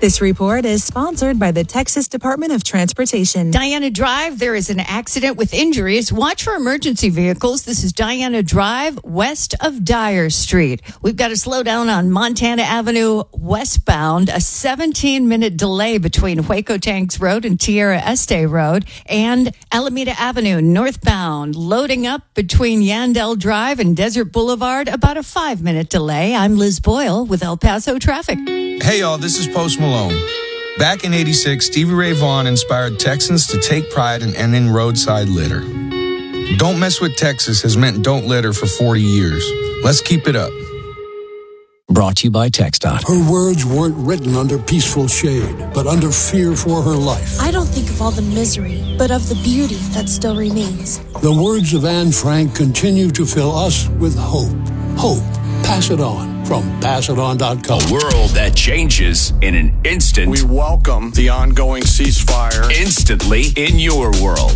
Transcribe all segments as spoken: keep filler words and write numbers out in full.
This report is sponsored by the Texas Department of Transportation. Diana Drive, there is an accident with injuries. Watch for emergency vehicles. This is Diana Drive, west of Dyer Street. We've got to slow down on Montana Avenue westbound. A seventeen-minute delay between Hueco Tanks Road and Tierra Este Road. And Alameda Avenue northbound, loading up between Yandell Drive and Desert Boulevard. About a five-minute delay. I'm Liz Boyle with El Paso Traffic. Hey, y'all, this is Post Malone. Back in eighty-six, Stevie Ray Vaughan inspired Texans to take pride in ending roadside litter. Don't mess with Texas has meant don't litter for forty years. Let's keep it up. Brought to you by TxDOT. Her words weren't written under peaceful shade, but under fear for her life. I don't think of all the misery, but of the beauty that still remains. The words of Anne Frank continue to fill us with hope. Hope. Pass it on. From pass it on dot com. A world that changes in an instant. We welcome the ongoing ceasefire. Instantly in your world.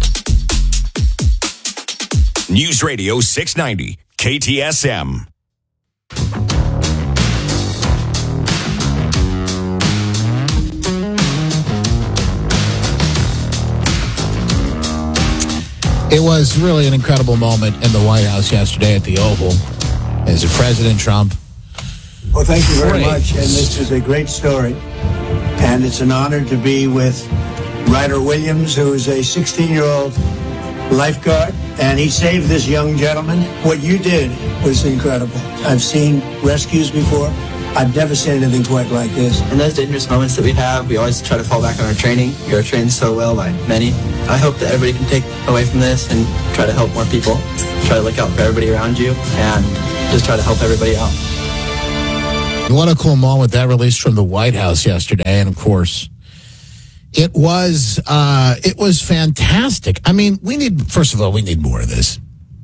News Radio six ninety, K T S M. It was really an incredible moment in the White House yesterday at the Oval as President Trump. Well, thank you very Great. much, and this is a great story, and it's an honor to be with Ryder Williams, who is a sixteen-year-old lifeguard, and he saved this young gentleman. What you did was incredible. I've seen rescues before. I've never seen anything quite like this. In those dangerous moments that we have, we always try to fall back on our training. We are trained so well by many. I hope that everybody can take away from this and try to help more people, try to look out for everybody around you, and just try to help everybody out. What a cool moment that released from the White House yesterday. And of course, it was, uh, it was fantastic. I mean, we need, first of all, we need more of this.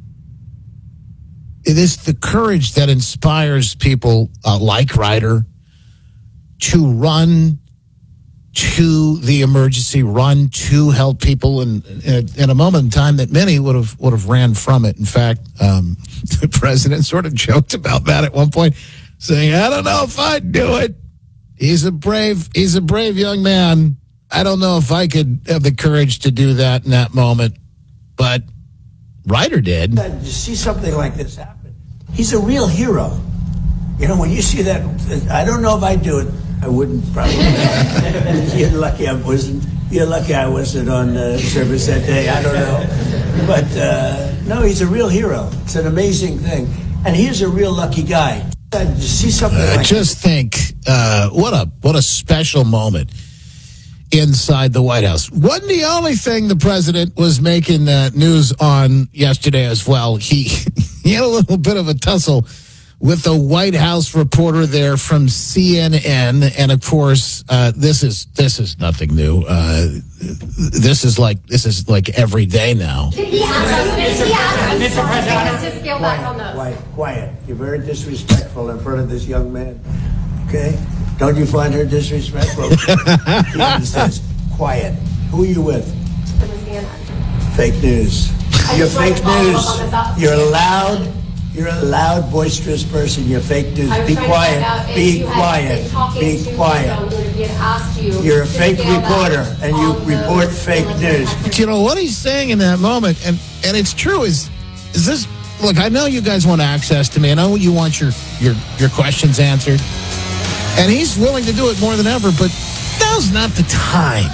It is the courage that inspires people uh, like Ryder to run to the emergency, run to help people in, in, in a moment in time that many would have, would have ran from it. In fact, um, the president sort of joked about that at one point, saying, I don't know if I'd do it. He's a brave, he's a brave young man. I don't know if I could have the courage to do that in that moment. But Ryder did. To see something like this happen, he's a real hero. You know, when you see that, I don't know if I'd do it. I wouldn't probably. You're lucky I wasn't. You're lucky I wasn't on uh, service that day. I don't know. But uh, no, he's a real hero. It's an amazing thing. And he's a real lucky guy. To see something uh, like just think, uh, what a what a special moment inside the White House. Wasn't the only thing the president was making uh, news on yesterday as well. He he had a little bit of a tussle with the White House reporter there from C N N, and of course, uh, this is this is nothing new. Uh, this is like this is like every day now. Mister President, just scale back on those. Quiet, quiet. You're very disrespectful in front of this young man. Okay? Don't you find her disrespectful? He understands. Quiet. Who are you with? Fake news. You're fake news. You're loud. You're a loud, boisterous person. You're fake news. Be quiet. Be quiet. Be quiet. You're a fake reporter, and you report fake news. You know what he's saying in that moment, and and it's true. Is is this? Look, I know you guys want access to me. I know you want your your your questions answered, and he's willing to do it more than ever. But now's not the time.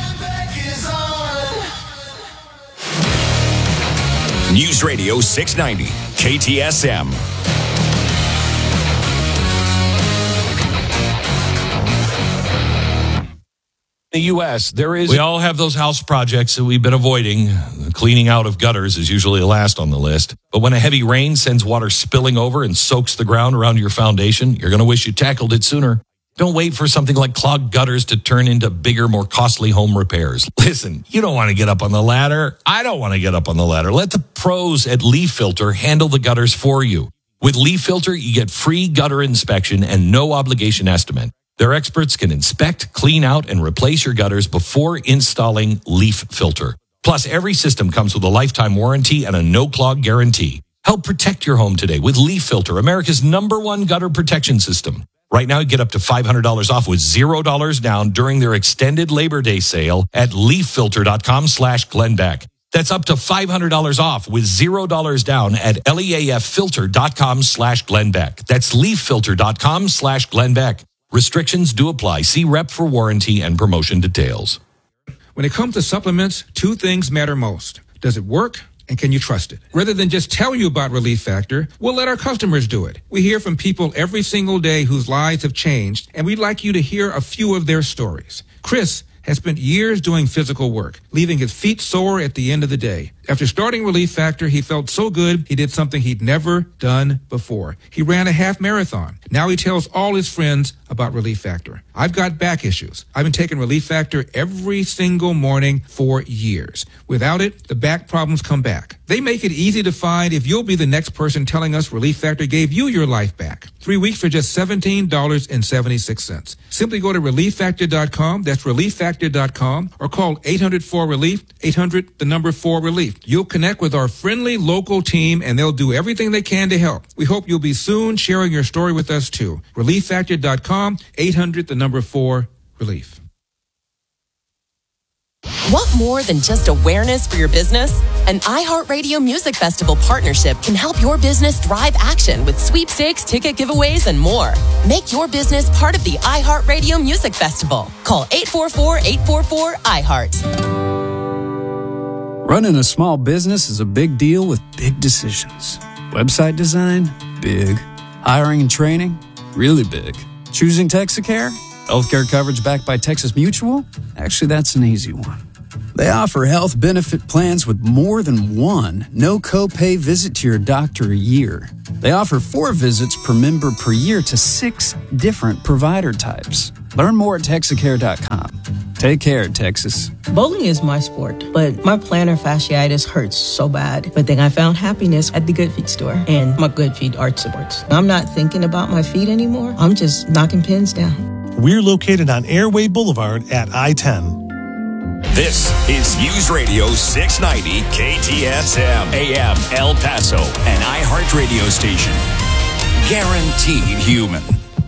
News Radio six ninety, K T S M. In the U S, there is... We all have those house projects that we've been avoiding. The cleaning out of gutters is usually last on the list. But when a heavy rain sends water spilling over and soaks the ground around your foundation, you're going to wish you tackled it sooner. Don't wait for something like clogged gutters to turn into bigger, more costly home repairs. Listen, you don't want to get up on the ladder. I don't want to get up on the ladder. Let the pros at Leaf Filter handle the gutters for you. With Leaf Filter, you get free gutter inspection and no obligation estimate. Their experts can inspect, clean out, and replace your gutters before installing Leaf Filter. Plus, every system comes with a lifetime warranty and a no-clog guarantee. Help protect your home today with Leaf Filter, America's number one gutter protection system. Right now, you get up to five hundred dollars off with zero dollars down during their extended Labor Day sale at leaffilter.com slash Glenn That's up to five hundred dollars off with zero dollars down at leaffilter.com slash Glenn That's leaffilter.com slash Glenn Restrictions do apply. See rep for warranty and promotion details. When it comes to supplements, two things matter most. Does it work? And can you trust it? Rather than just tell you about Relief Factor, we'll let our customers do it. We hear from people every single day whose lives have changed, and we'd like you to hear a few of their stories. Chris has spent years doing physical work, leaving his feet sore at the end of the day. After starting Relief Factor, he felt so good, he did something he'd never done before. He ran a half marathon. Now he tells all his friends about Relief Factor. I've got back issues. I've been taking Relief Factor every single morning for years. Without it, the back problems come back. They make it easy to find if you'll be the next person telling us Relief Factor gave you your life back. Three weeks for just seventeen dollars and seventy-six cents. Simply go to relief factor dot com, that's relief factor dot com, or call eight hundred four relief, eight hundred, the number four relief. You'll connect with our friendly local team, and they'll do everything they can to help. We hope you'll be soon sharing your story with us, too. relief factor dot com, eight hundred, the number four, relief. Want more than just awareness for your business? An iHeartRadio Music Festival partnership can help your business drive action with sweepstakes, ticket giveaways, and more. Make your business part of the iHeartRadio Music Festival. Call eight four four, eight four four, I heart. Running a small business is a big deal with big decisions. Website design? Big. Hiring and training? Really big. Choosing Texacare? Healthcare coverage backed by Texas Mutual? Actually, that's an easy one. They offer health benefit plans with more than one no copay visit to your doctor a year. They offer four visits per member per year to six different provider types. Learn more at Texacare dot com. Take care, Texas. Bowling is my sport, but my plantar fasciitis hurts so bad. But then I found happiness at the Good Feet store and my Good Feet arch supports. I'm not thinking about my feet anymore. I'm just knocking pins down. We're located on Airway Boulevard at I ten. This is News Radio six ninety K T S M A M El Paso, an iHeart radio station. Guaranteed human.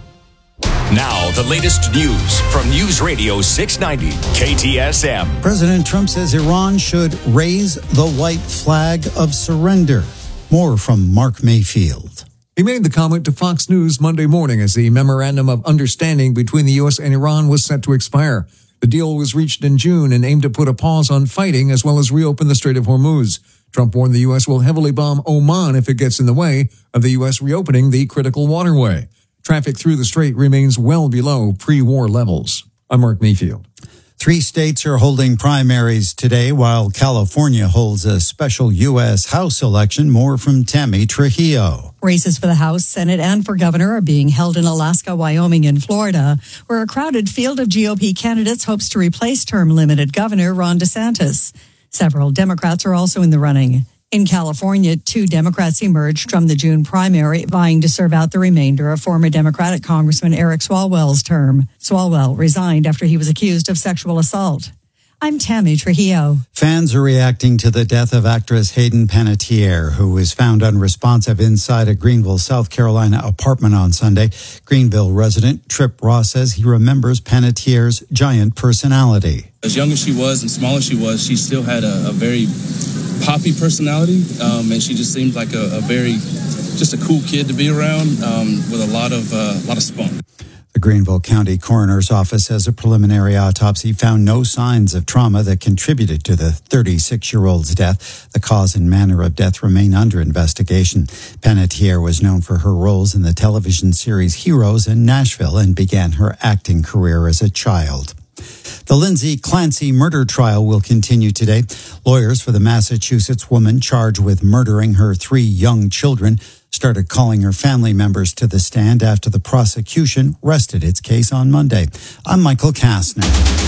Now, the latest news from News Radio six ninety K T S M. President Trump says Iran should raise the white flag of surrender. More from Mark Mayfield. He made the comment to Fox News Monday morning as the memorandum of understanding between the U S and Iran was set to expire. The deal was reached in June and aimed to put a pause on fighting as well as reopen the Strait of Hormuz. Trump warned the U S will heavily bomb Oman if it gets in the way of the U S reopening the critical waterway. Traffic through the strait remains well below pre-war levels. I'm Mark Mayfield. Three states are holding primaries today while California holds a special U S House election. More from Tammy Trujillo. Races for the House, Senate, and for governor are being held in Alaska, Wyoming, and Florida, where a crowded field of G O P candidates hopes to replace term-limited Governor Ron DeSantis. Several Democrats are also in the running. In California, two Democrats emerged from the June primary, vying to serve out the remainder of former Democratic Congressman Eric Swalwell's term. Swalwell resigned after he was accused of sexual assault. I'm Tammy Trujillo. Fans are reacting to the death of actress Hayden Panettiere, who was found unresponsive inside a Greenville, South Carolina apartment on Sunday. Greenville resident Trip Ross says he remembers Panettiere's giant personality. As young as she was and small as she was, she still had a, a very poppy personality, um, and she just seemed like a, a very, just a cool kid to be around, um, with a lot of, uh, lot of spunk. The Greenville County Coroner's Office says a preliminary autopsy found no signs of trauma that contributed to the thirty-six-year-old's death. The cause and manner of death remain under investigation. Panettiere was known for her roles in the television series Heroes in Nashville and began her acting career as a child. The Lindsay Clancy murder trial will continue today. Lawyers for the Massachusetts woman charged with murdering her three young children started calling her family members to the stand after the prosecution rested its case on Monday. I'm Michael Kastner.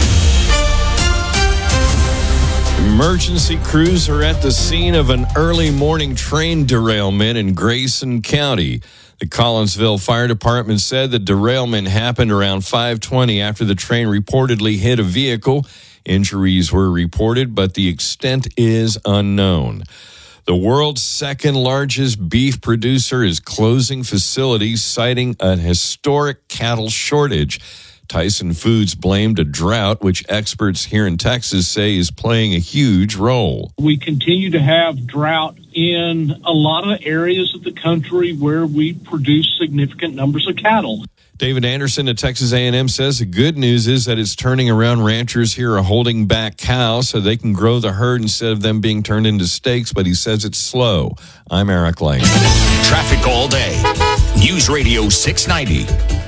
Emergency crews are at the scene of an early morning train derailment in Grayson County. The Collinsville Fire Department said the derailment happened around five twenty after the train reportedly hit a vehicle. Injuries were reported, but the extent is unknown. The world's second largest beef producer is closing facilities, citing a historic cattle shortage. Tyson Foods blamed a drought, which experts here in Texas say is playing a huge role. We continue to have drought in a lot of areas of the country where we produce significant numbers of cattle. David Anderson at Texas A and M says the good news is that it's turning around. Ranchers here are holding back cows so they can grow the herd instead of them being turned into steaks, but he says it's slow. I'm Eric Lang. Traffic all day. News Radio six ninety